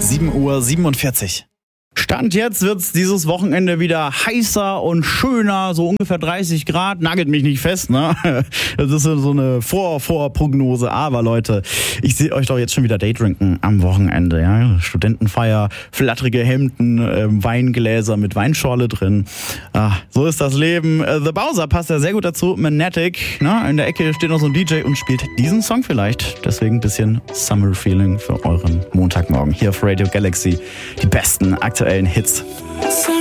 7:47 Uhr. Stand jetzt wird's dieses Wochenende wieder heißer und schöner, so ungefähr 30 Grad. Nagelt mich nicht fest, ne? Das ist so eine Vorprognose. Aber Leute, ich sehe euch doch jetzt schon wieder Daydrinken am Wochenende, ja? Studentenfeier, flatterige Hemden, Weingläser mit Weinschorle drin. So ist das Leben. The Bowser passt ja sehr gut dazu. Magnetic, ne? In der Ecke steht noch so ein DJ und spielt diesen Song vielleicht. Deswegen ein bisschen Summer Feeling für euren Montagmorgen hier auf Radio Galaxy. Die besten aktuellen Hits.